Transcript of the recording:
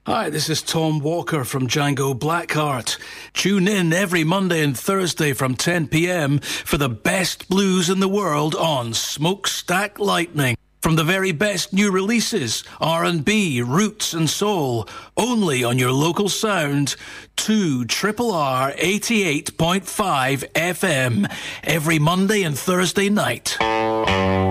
Hi, this is Tom Walker from Django Blackheart. Tune in every Monday and Thursday from 10 p.m. for the best blues in the world on Smokestack Lightning. From the very best new releases, R&B, roots and soul, only on your local sound, 2RRR 88.5 FM, every Monday and Thursday night.